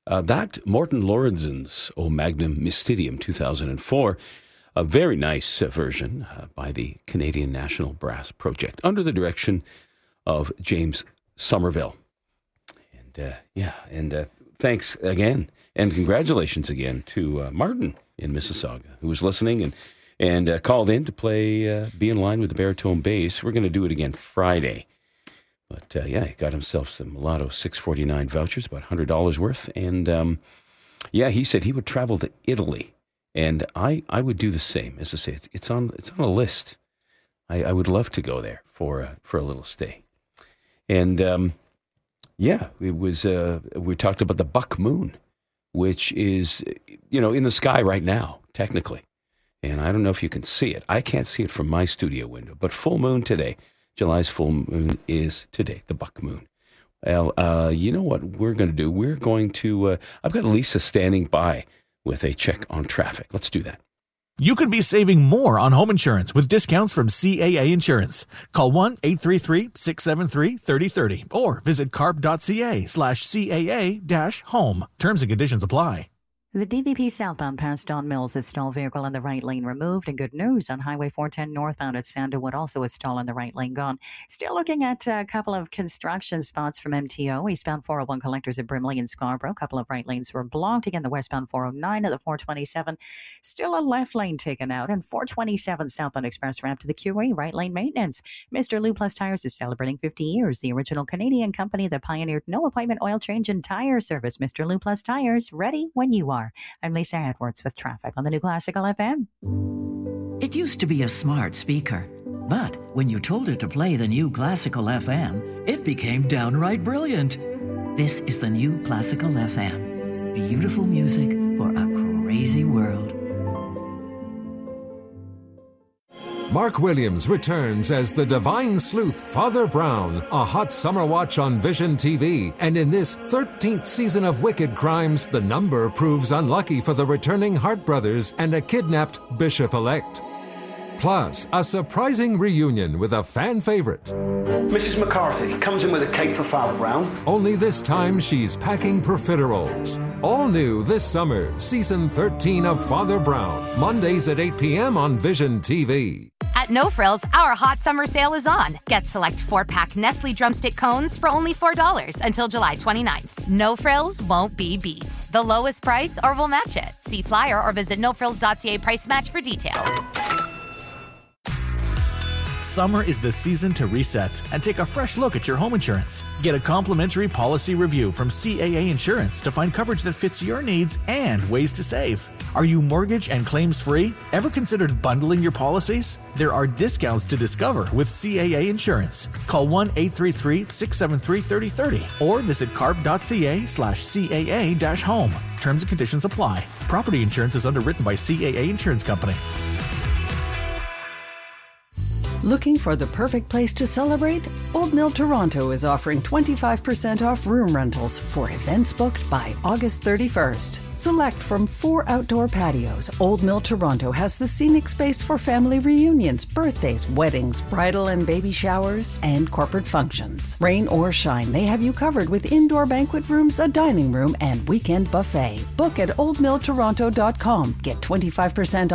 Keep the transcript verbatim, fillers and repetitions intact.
Uh, that, Morten Lorenzen's O Magnum Mystidium two thousand four, a very nice uh, version uh, by the Canadian National Brass Project under the direction of James Somerville. And uh, yeah, and uh, thanks again, and congratulations again to uh, Martin in Mississauga, who was listening and and uh, called in to play, uh, be in line with the baritone bass. We're going to do it again Friday. But uh, yeah, he got himself some Mulatto six forty-nine vouchers, about one hundred dollars worth. And um, yeah, he said he would travel to Italy. And I, I would do the same. As I say, it's, it's on it's on a list. I, I would love to go there for, uh, for a little stay. And um, yeah, it was, uh, we talked about the buck moon, which is, you know, in the sky right now, technically. And I don't know if you can see it. I can't see it from my studio window, but full moon today. July's full moon is today, the buck moon. Well, uh, you know what we're going to do? We're going to, uh, I've got Lisa standing by with a check on traffic. Let's do that. You could be saving more on home insurance with discounts from C A A Insurance. Call one eight three three, six seven three, three oh three oh or visit carb.ca slash CAA dash home. Terms and conditions apply. The D V P southbound past Don Mills is stalled vehicle in the right lane removed. And good news on Highway four ten northbound at Sandalwood, also a stall in the right lane gone. Still looking at a couple of construction spots from M T O. Eastbound four oh one collectors at Brimley and Scarborough. A couple of right lanes were blocked. Again, the westbound four oh nine at the four twenty-seven. Still a left lane taken out. And four twenty-seven southbound express ramp to the Q E. Right lane maintenance. Mister Lou Plus Tires is celebrating fifty years. The original Canadian company that pioneered no appointment oil change and tire service. Mister Lou Plus Tires, ready when you are. I'm Lisa Edwards with traffic on the New Classical F M. It used to be a smart speaker, but when you told it to play the New Classical F M, it became downright brilliant. This is the New Classical F M. Beautiful music for a crazy world. Mark Williams returns as the divine sleuth Father Brown, a hot summer watch on Vision T V. And in this thirteenth season of Wicked Crimes, the number proves unlucky for the returning Hart brothers and a kidnapped bishop-elect. Plus, a surprising reunion with a fan favorite. Missus McCarthy comes in with a cake for Father Brown. Only this time she's packing profiteroles. All new this summer, season thirteen of Father Brown. Mondays at eight p.m. on Vision T V. At No Frills, our hot summer sale is on. Get select four-pack Nestle Drumstick Cones for only four dollars until July twenty-ninth. No Frills won't be beat. The lowest price or we'll match it. See flyer or visit no frills dot c a price match for details. Summer is the season to reset and take a fresh look at your home insurance. Get a complimentary policy review from C A A Insurance to find coverage that fits your needs and ways to save. Are you mortgage and claims free? Ever considered bundling your policies? There are discounts to discover with C A A Insurance. Call one eight three three, six seven three, three oh three oh or visit carb.ca slash CAA dash home. Terms and conditions apply. Property insurance is underwritten by C A A Insurance Company. Looking for the perfect place to celebrate? Old Mill Toronto is offering twenty-five percent off room rentals for events booked by August thirty-first. Select from four outdoor patios, Old Mill Toronto has the scenic space for family reunions, birthdays, weddings, bridal and baby showers, and corporate functions. Rain or shine, they have you covered with indoor banquet rooms, a dining room, and weekend buffet. Book at old mill toronto dot com. Get twenty-five percent